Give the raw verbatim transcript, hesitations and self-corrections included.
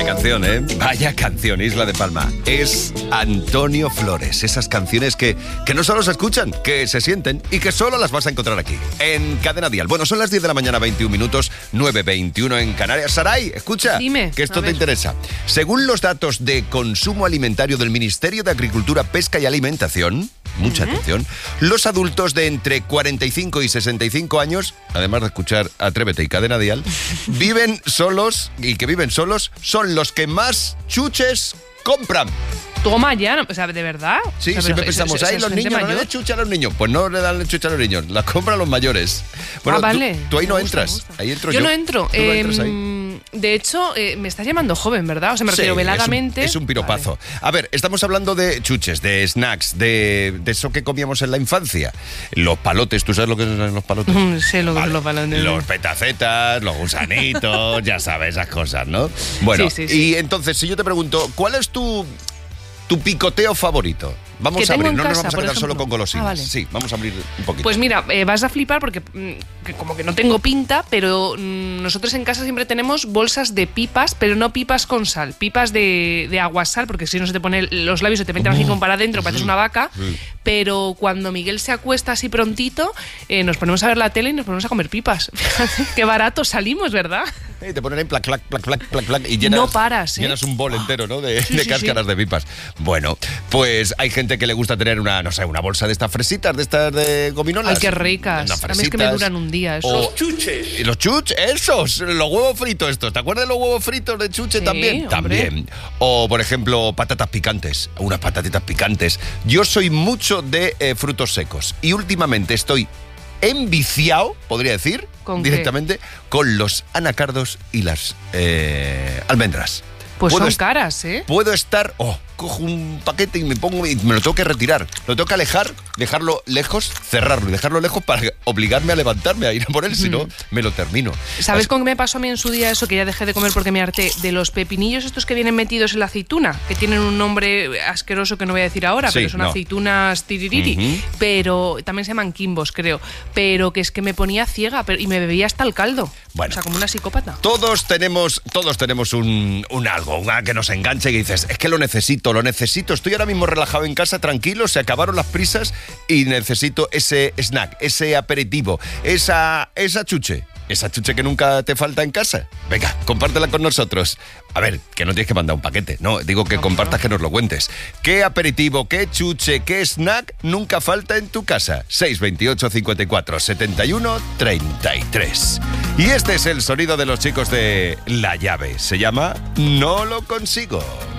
Vaya canción, ¿eh? Vaya canción, Isla de Palma. Es Antonio Flores. Esas canciones que, que no solo se escuchan, que se sienten y que solo las vas a encontrar aquí, en Cadena Dial. Bueno, son las diez de la mañana, veintiún minutos, nueve veintiuno en Canarias. Saray, escucha, Dime, que esto te interesa. Según los datos de consumo alimentario del Ministerio de Agricultura, Pesca y Alimentación, mucha uh-huh. atención, los adultos de entre cuarenta y cinco y sesenta y cinco años, además de escuchar Atrévete y Cadena Dial, viven solos y que viven solos son los que más chuches compran. Toma ya, o sea, ¿de verdad? Sí, o sea, siempre pensamos, ahí los niños no le dan chucha a los niños. Pues no le dan chucha a los niños, la compran los mayores. Bueno, ah, vale. Tú, tú ahí me no gusta, entras, ahí entro yo. yo. Yo no entro. ¿Tú eh, no entras ahí? De hecho, eh, me estás llamando joven, ¿verdad? O sea, me refiero sí, veladamente. Es un, es un piropazo. Vale. A ver, estamos hablando de chuches, de snacks, de, de eso que comíamos en la infancia. Los palotes, ¿tú sabes lo que son los palotes? Mm, sé lo que vale. son los palotes. Los petacetas, los gusanitos, ya sabes, esas cosas, ¿no? Bueno, sí, sí, sí. Y entonces, si yo te pregunto, ¿cuál es tu... tu picoteo favorito? Vamos a abrir, no casa, nos vamos a quedar ejemplo. solo con golosinas. Ah, vale. Sí, vamos a abrir un poquito. Pues mira, eh, vas a flipar porque mm, que como que no tengo pinta, pero mm, nosotros en casa siempre tenemos bolsas de pipas, pero no pipas con sal, pipas de, de aguasal, porque si no se te ponen los labios, se te meten así como para adentro, pareces una vaca. Sí. Pero cuando Miguel se acuesta así prontito, eh, nos ponemos a ver la tele y nos ponemos a comer pipas. Fíjate, qué baratos salimos, ¿verdad? Y te ponen ahí plac, plac, plac, plac, plac, plac y llenas, no paras, ¿eh? llenas un bol entero, ¿no? De, sí, de sí, cáscaras sí. de pipas. Bueno, pues hay gente que le gusta tener una, no sé, una bolsa de estas fresitas, de estas de gominolas. Ay, qué ricas. A mí es que me duran un día. Eso. Los chuches. ¿Y los chuches? Esos, los huevos fritos estos. ¿Te acuerdas de los huevos fritos de chuche sí, también? Hombre. También. O, por ejemplo, patatas picantes. Unas patatitas picantes. Yo soy mucho de eh, frutos secos. Y últimamente estoy enviciado, podría decir, ¿Con directamente, qué? con los anacardos y las eh, almendras. Pues son est- caras, ¿eh? Puedo estar... Oh, cojo un paquete y me pongo y me lo tengo que retirar. Lo tengo que alejar, dejarlo lejos, cerrarlo y dejarlo lejos para obligarme a levantarme a ir a por él, mm. si no, me lo termino. ¿Sabes Así... con qué me pasó a mí en su día eso? Que ya dejé de comer porque me harté de los pepinillos estos que vienen metidos en la aceituna, que tienen un nombre asqueroso que no voy a decir ahora, sí, pero son no. aceitunas tiririri, uh-huh. pero también se llaman quimbos, creo, pero que es que me ponía ciega pero, y me bebía hasta el caldo. Bueno, o sea, como una psicópata. Todos tenemos, todos tenemos un, un algo, un algo que nos enganche y que dices, es que lo necesito, lo necesito, estoy ahora mismo relajado en casa, tranquilo, se acabaron las prisas y necesito ese snack, ese aperitivo, esa, esa chuche. Esa chuche que nunca te falta en casa. Venga, compártela con nosotros. A ver, que no tienes que mandar un paquete, no, digo que no, compartas, no. que nos lo cuentes. ¿Qué aperitivo, qué chuche, qué snack nunca falta en tu casa? seis veintiocho, cincuenta y cuatro, setenta y uno, treinta y tres. Y este es el sonido de los chicos de La Llave. Se llama No lo consigo.